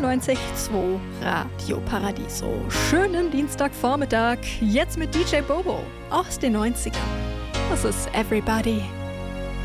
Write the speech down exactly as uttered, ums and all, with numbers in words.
neunzig Komma zwei Radio Paradiso. Schönen Dienstagvormittag, jetzt mit D J Bobo aus den neunzigern. Das ist Everybody